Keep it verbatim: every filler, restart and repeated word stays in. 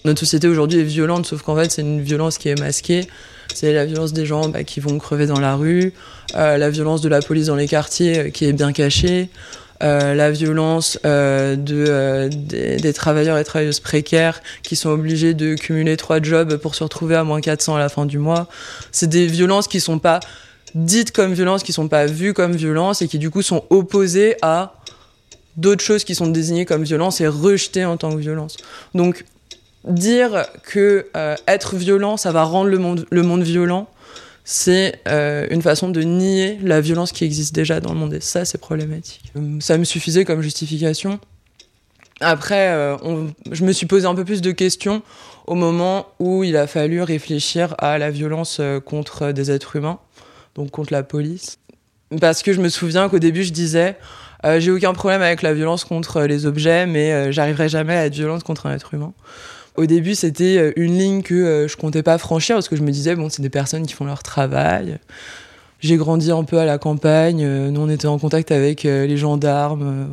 Notre société aujourd'hui est violente, sauf qu'en fait, c'est une violence qui est masquée. C'est la violence des gens bah, qui vont crever dans la rue, euh, la violence de la police dans les quartiers euh, qui est bien cachée, euh, la violence euh, de, euh, des, des travailleurs et travailleuses précaires qui sont obligés de cumuler trois jobs pour se retrouver à moins quatre cents à la fin du mois. C'est des violences qui sont pas dites comme violences, qui sont pas vues comme violences et qui du coup sont opposées à d'autres choses qui sont désignées comme violence et rejetées en tant que violence. Donc, dire que euh, être violent, ça va rendre le monde, le monde violent, c'est euh, une façon de nier la violence qui existe déjà dans le monde. Et ça, c'est problématique. Ça me suffisait comme justification. Après, euh, on, je me suis posé un peu plus de questions au moment où il a fallu réfléchir à la violence contre des êtres humains, donc contre la police. Parce que je me souviens qu'au début, je disais euh, « j'ai aucun problème avec la violence contre les objets, mais euh, j'arriverai jamais à être violente contre un être humain ». Au début, c'était une ligne que euh, je comptais pas franchir parce que je me disais, bon, c'est des personnes qui font leur travail. J'ai grandi un peu à la campagne. Nous, on était en contact avec euh, les gendarmes.